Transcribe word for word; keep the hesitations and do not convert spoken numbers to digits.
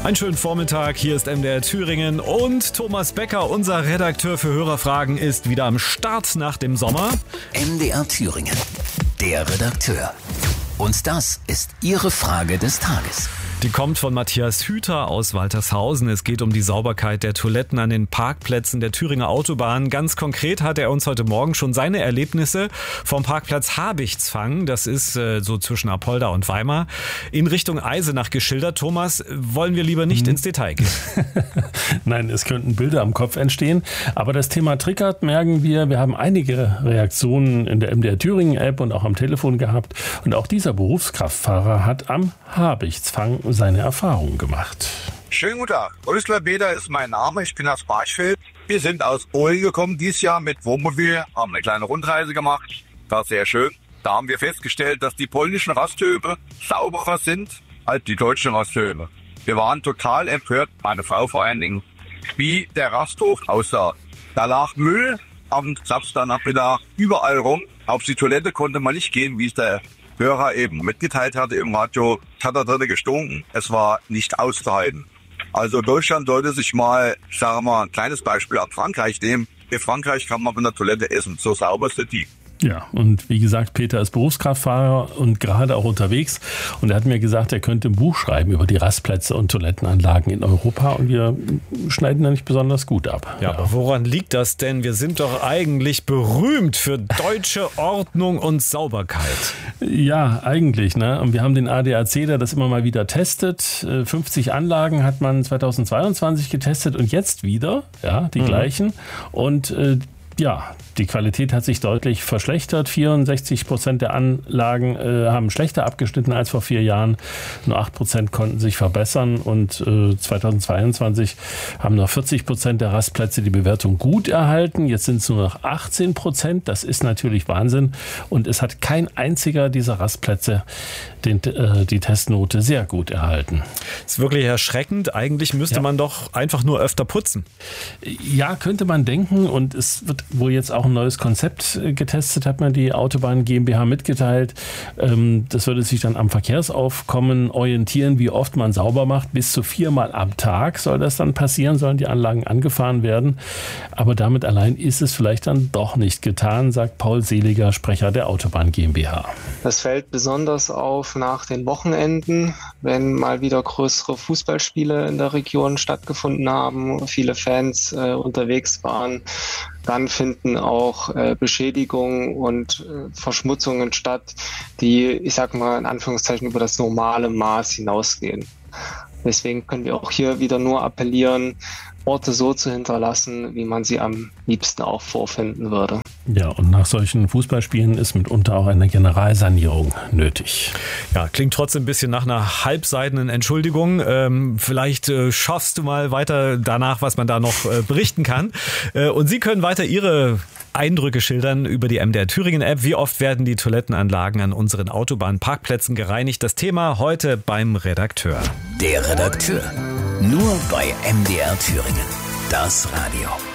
Einen schönen Vormittag, hier ist M D R Thüringen und Thomas Becker, unser Redakteur für Hörerfragen, ist wieder am Start nach dem Sommer. M D R Thüringen, der Redakteur. Und das ist Ihre Frage des Tages. Die kommt von Matthias Hüter aus Waltershausen. Es geht um die Sauberkeit der Toiletten an den Parkplätzen der Thüringer Autobahn. Ganz konkret hat er uns heute Morgen schon seine Erlebnisse vom Parkplatz Habichtsfang, das ist äh, so zwischen Apolda und Weimar, in Richtung Eisenach geschildert. Thomas, wollen wir lieber nicht hm. ins Detail gehen? Nein, es könnten Bilder am Kopf entstehen. Aber das Thema triggert, merken wir. Wir haben einige Reaktionen in der M D R Thüringen App und auch am Telefon gehabt. Und auch dieser Berufskraftfahrer hat am Habichtsfang seine Erfahrungen gemacht. Schönen guten Tag. Rösler Beder ist mein Name. Ich bin aus Barchfeld. Wir sind aus Polen gekommen dieses Jahr mit Wohnmobil, haben eine kleine Rundreise gemacht. War sehr schön. Da haben wir festgestellt, dass die polnischen Rasthöfe sauberer sind als die deutschen Rasthöfe. Wir waren total empört, meine Frau vor allen Dingen, wie der Rasthof aussah. Da lag Müll am Samstagnachmittag überall rum. Auf die Toilette konnte man nicht gehen, wie es der Hörer eben mitgeteilt hatte im Radio, hat er drin gestunken. Es war nicht auszuhalten. Also Deutschland sollte sich mal, sagen wir mal, ein kleines Beispiel ab Frankreich nehmen. In Frankreich kann man von der Toilette essen. So sauber sind die. Ja, und wie gesagt, Peter ist Berufskraftfahrer und gerade auch unterwegs. Und er hat mir gesagt, er könnte ein Buch schreiben über die Rastplätze und Toilettenanlagen in Europa. Und wir schneiden da nicht besonders gut ab. Ja, ja, aber woran liegt das denn? Wir sind doch eigentlich berühmt für deutsche Ordnung und Sauberkeit. Ja, eigentlich. Ne? Und wir haben den A D A C, der das immer mal wieder testet. fünfzig Anlagen hat man zweitausendzweiundzwanzig getestet und jetzt wieder, ja, die mhm. gleichen. Und äh, ja, die Qualität hat sich deutlich verschlechtert. vierundsechzig Prozent der Anlagen äh, haben schlechter abgeschnitten als vor vier Jahren. Nur acht Prozent konnten sich verbessern. Und äh, zweitausendzweiundzwanzig haben noch vierzig Prozent der Rastplätze die Bewertung gut erhalten. Jetzt sind es nur noch achtzehn Prozent. Das ist natürlich Wahnsinn. Und es hat kein einziger dieser Rastplätze den, äh, die Testnote sehr gut erhalten. Das ist wirklich erschreckend. Eigentlich müsste ja. man doch einfach nur öfter putzen. Ja, könnte man denken. Und es wird wo jetzt auch ein neues Konzept getestet, hat man die Autobahn GmbH mitgeteilt. Das würde sich dann am Verkehrsaufkommen orientieren, wie oft man sauber macht. Bis zu viermal am Tag soll das dann passieren, sollen die Anlagen angefahren werden. Aber damit allein ist es vielleicht dann doch nicht getan, sagt Paul Seliger, Sprecher der Autobahn GmbH. Das fällt besonders auf nach den Wochenenden, wenn mal wieder größere Fußballspiele in der Region stattgefunden haben, viele Fans äh, unterwegs waren. Dann finden auch äh, Beschädigungen und äh, Verschmutzungen statt, die, ich sag mal, in Anführungszeichen über das normale Maß hinausgehen. Deswegen können wir auch hier wieder nur appellieren, Orte so zu hinterlassen, wie man sie am liebsten auch vorfinden würde. Ja, und nach solchen Fußballspielen ist mitunter auch eine Generalsanierung nötig. Ja, klingt trotzdem ein bisschen nach einer halbseidenen Entschuldigung. Ähm, vielleicht äh, schaffst du mal weiter danach, was man da noch äh, berichten kann. Äh, und Sie können weiter Ihre Eindrücke schildern über die M D R Thüringen App. Wie oft werden die Toilettenanlagen an unseren Autobahnparkplätzen gereinigt? Das Thema heute beim Redakteur. Der Redakteur. Nur bei M D R Thüringen. Das Radio.